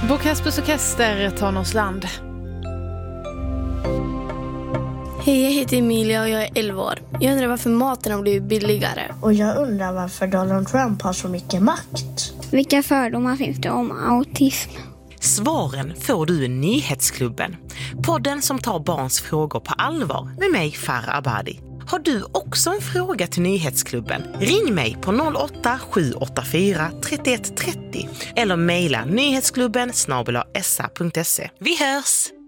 Bo Kaspers Orkester, Tonårsland. Hej, jag heter Emilia och jag är 11 år. Jag undrar varför maten har blivit billigare. Och jag undrar varför Donald Trump har så mycket makt. Vilka fördomar finns det om autism? Svaren får du i Nyhetsklubben. Podden som tar barns frågor på allvar med mig, Farah Abadi. Har du också en fråga till Nyhetsklubben? Ring mig på 08-784 31 30 eller mejla nyhetsklubben @sa.se. Vi hörs!